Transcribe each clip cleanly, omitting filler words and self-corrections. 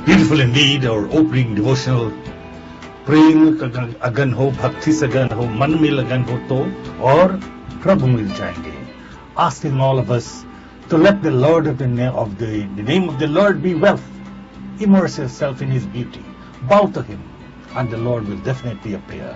Beautiful indeed, our opening devotional. प्रेम का अगन हो, भक्ति सगन हो, मन में लगन हो तो और प्रभु मिल जाएंगे. Asking all of us to let the Lord of the name of the Lord be wealth. Immerse yourself in His beauty. Bow to Him, and the Lord will definitely appear.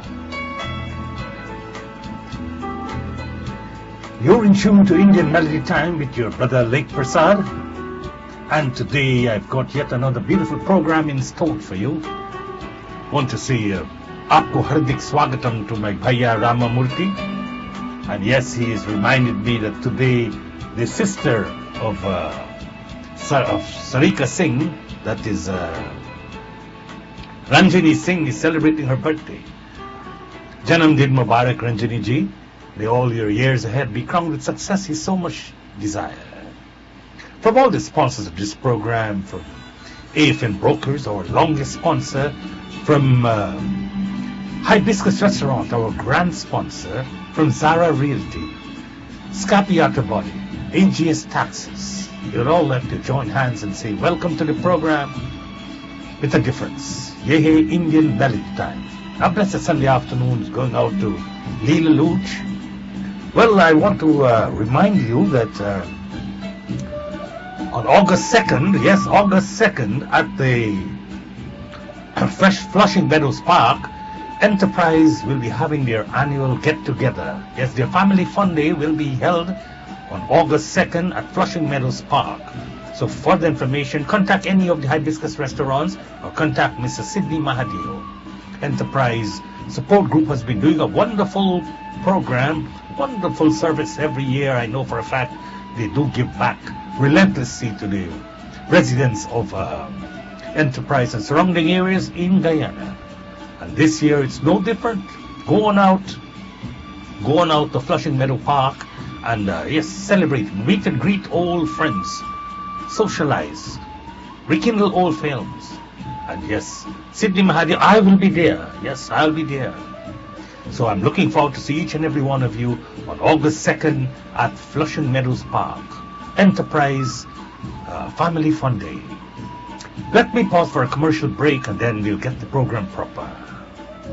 You're in tune to Indian Melody Time with your brother Lake Prasad. And today I've got yet another beautiful program in store for you. Want to say Aapko Hardik Swagatam to my Bhaiya Ramamurthy. And yes, he has reminded me that today the sister of Sarika Singh, that is Ranjini Singh, is celebrating her birthday. Janam Din Mubarak Ranjini ji. May all your years ahead be crowned with success he so much desire. From all the sponsors of this program, from AFN Brokers, our longest sponsor, from Hibiscus Restaurant, our grand sponsor, from Zara Realty, Scapiata Body, AGS Taxes, you'd all have to join hands and say welcome to the program with a difference. Yehe Indian Melody Time. A blessed Sunday afternoon is going out to Leela Luch. Well, I want to remind you that on August 2nd, yes, August 2nd, at the Flushing Meadows Park, Enterprise will be having their annual get-together. Yes, their family fun day will be held on August 2nd at Flushing Meadows Park. So for further information, contact any of the Hibiscus restaurants or contact Mr. Sidney Mahadeo. Enterprise Support Group has been doing a wonderful program, wonderful service every year. I know for a fact they do give back relentlessly to the residents of Enterprise and surrounding areas in Guyana. And this year it's no different. Go on out to Flushing Meadow Park and yes, celebrate, meet and greet old friends, socialize, rekindle old films. And yes, Sidney Mahadi, I will be there. Yes, I'll be there. So I'm looking forward to see each and every one of you on August 2nd at Flushing Meadows Park. Enterprise Family Fun Day. Let me pause for a commercial break and then we'll get the program proper.